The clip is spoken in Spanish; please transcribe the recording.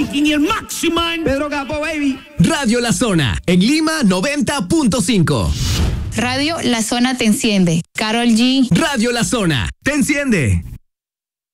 ranking y el máximo. Pedro Capo, baby. Radio La Zona, en Lima 90.5. Radio La Zona te enciende. Karol G. Radio La Zona, te enciende.